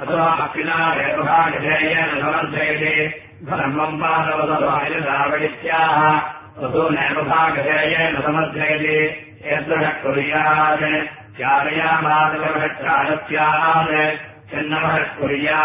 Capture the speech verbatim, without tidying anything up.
अथवा अखिला रेतुभागधेयेन समर्थयति धर्मम् पादवदवायुधावडित्याः ततो नैवभागधेयेन समर्थयति एतः कुर्यात् चारयामादवः चारस्यात् चिन्नवः कुर्यात्